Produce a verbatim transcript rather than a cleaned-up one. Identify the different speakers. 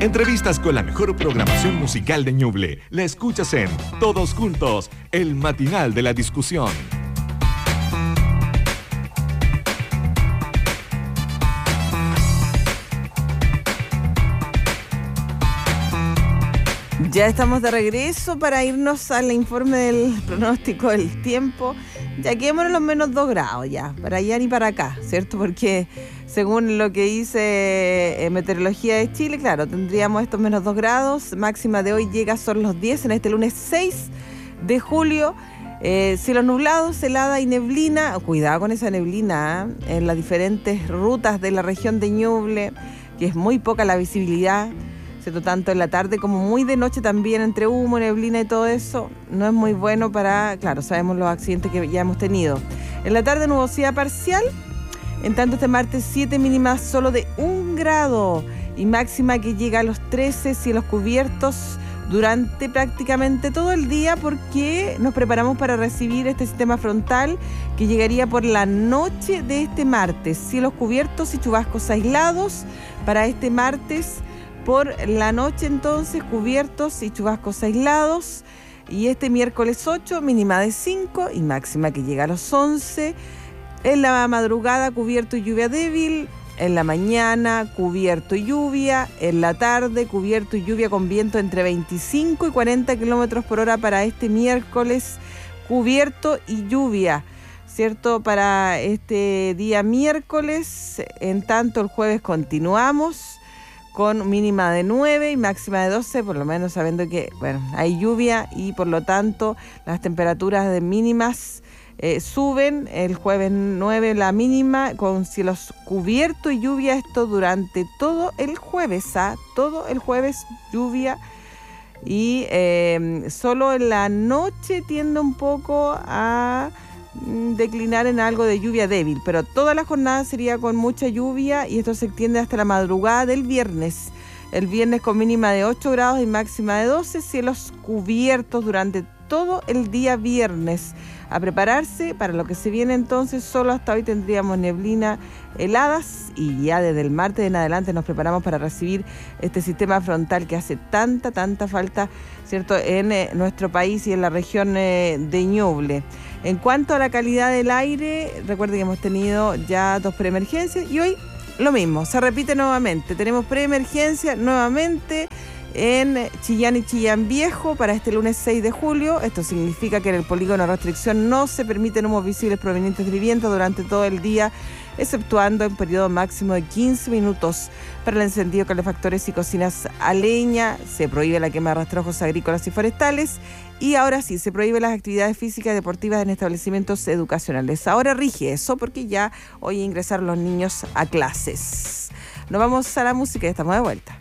Speaker 1: Entrevistas con la mejor programación musical de Ñuble. La escuchas en Todos Juntos, el matinal de la discusión.
Speaker 2: Ya estamos de regreso para irnos al informe del pronóstico del tiempo. Ya quedémonos en los menos dos grados ya, para allá ni para acá, ¿cierto? Porque según lo que dice eh, Meteorología de Chile, claro, tendríamos estos menos dos grados. Máxima de hoy llega son los diez en este lunes seis de julio. Eh, cielos nublados, helada y neblina. Cuidado con esa neblina ¿eh? En las diferentes rutas de la región de Ñuble, que es muy poca la visibilidad, ¿cierto? Tanto en la tarde como muy de noche también, entre humo, neblina y todo eso. No es muy bueno para, claro, sabemos los accidentes que ya hemos tenido. En la tarde nubosidad parcial. En tanto este martes siete mínimas solo de un grado y máxima que llega a los trece, cielos cubiertos durante prácticamente todo el día, porque nos preparamos para recibir este sistema frontal que llegaría por la noche de este martes. Cielos cubiertos y chubascos aislados para este martes por la noche, entonces cubiertos y chubascos aislados. Y este miércoles ocho, mínima de cinco y máxima que llega a los once. En la madrugada cubierto y lluvia débil, en la mañana cubierto y lluvia, en la tarde cubierto y lluvia con viento entre veinticinco y cuarenta kilómetros por hora para este miércoles, cubierto y lluvia, ¿cierto? Para este día miércoles. En tanto el jueves continuamos con mínima de nueve y máxima de doce, por lo menos sabiendo que, bueno, hay lluvia y por lo tanto las temperaturas de mínimas Eh, suben. El jueves nueve la mínima con cielos cubiertos y lluvia, esto durante todo el jueves, ¿ah? Todo el jueves lluvia y eh, solo en la noche tiende un poco a mm, declinar en algo de lluvia débil, pero toda la jornada sería con mucha lluvia y esto se extiende hasta la madrugada del viernes. El viernes con mínima de ocho grados y máxima de doce, cielos cubiertos durante todo el día viernes. A prepararse para lo que se viene entonces. Solo hasta hoy tendríamos neblina, heladas y ya desde el martes en adelante nos preparamos para recibir este sistema frontal que hace tanta, tanta falta, ¿cierto?, en eh, nuestro país y en la región eh, de Ñuble. En cuanto a la calidad del aire, recuerden que hemos tenido ya dos preemergencias y hoy lo mismo, se repite nuevamente. Tenemos preemergencia nuevamente en Chillán y Chillán Viejo para este lunes seis de julio. Esto significa que en el polígono de restricción no se permiten humos visibles provenientes de vivienda durante todo el día, exceptuando en periodo máximo de quince minutos para el encendido de calefactores y cocinas a leña. Se prohíbe la quema de rastrojos agrícolas y forestales. Y ahora sí, se prohíben las actividades físicas y deportivas en establecimientos educacionales. Ahora rige eso porque ya hoy ingresaron los niños a clases. Nos vamos a la música y estamos de vuelta.